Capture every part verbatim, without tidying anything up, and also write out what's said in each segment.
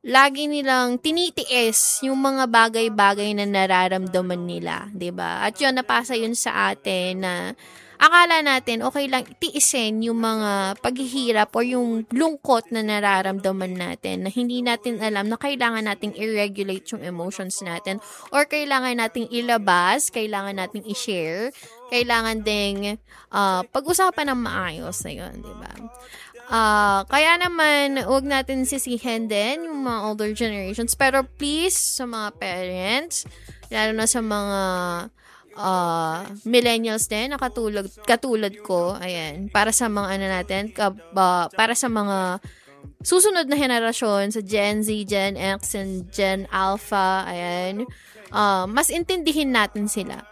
lagi nilang tinitiis yung mga bagay-bagay na nararamdaman nila, 'di ba? At yun, napasa yun sa atin na akala natin okay lang tiisin yung mga paghihirap o yung lungkot na nararamdaman natin, na hindi natin alam na kailangan nating i-regulate yung emotions natin or kailangan nating ilabas, kailangan nating i-share, kailangan ding uh, pag-usapan ng maayos na yun, 'di ba? Uh, kaya naman, huwag natin sisihin din yung mga older generations. Pero please, sa mga parents, lalo na sa mga uh, millennials din, na katulad, katulad ko, ayan, para sa mga ano natin, ka, uh, para sa mga susunod na henerasyon, sa Gen Z, Gen X, and Gen Alpha, ayan, uh, mas intindihin natin sila.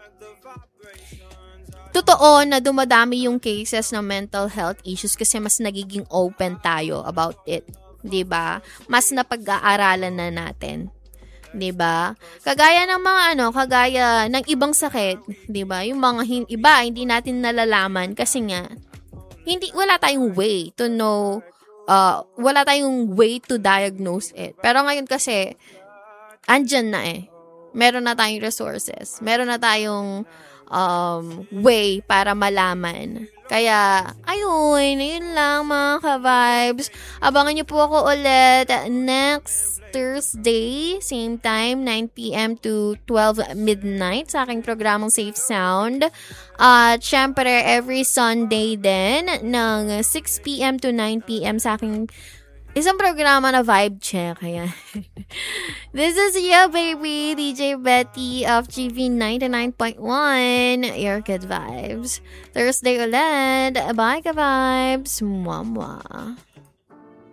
Totoo na dumadami yung cases ng mental health issues kasi mas nagiging open tayo about it. 'Di ba? Mas napag-aaralan na natin. 'Di ba? Kagaya ng mga ano, kagaya ng ibang sakit, 'di ba? Yung mga hin- iba hindi natin nalalaman kasi nga hindi wala tayong way to know, uh, wala tayong way to diagnose it. Pero ngayon kasi andyan na eh. Meron na tayong resources. Meron na tayong um, way para malaman. Kaya, ayun, ayun lang mga ka-vibes. Abangan niyo po ako ulit next Thursday, same time, nine p.m. to twelve midnight sa aking programang Safe Sound. At uh, syempre, every Sunday din ng six p.m. to nine p.m. sa aking isang programa na Vibe Check. Ayan. This is your baby, D J Betty of G V ninety-nine point one. Your good vibes. Thursday ulit. Bye, ka vibes. Mwah, mwah.